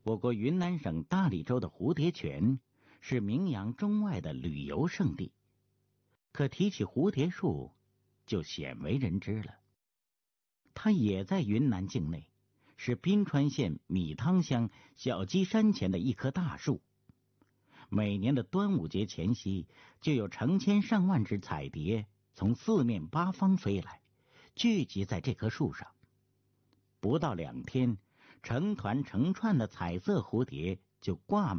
我国云南省大理州的蝴蝶泉是名扬中外的旅游胜地，可提起蝴蝶树，就鲜为人知了。它也在云南境内，是宾川县米汤乡小鸡山前的一棵大树。每年的端午节前夕，就有成千上万只彩蝶从四面八方飞来，聚集在这棵树上。不到2天，成团成串的彩色蝴蝶就挂满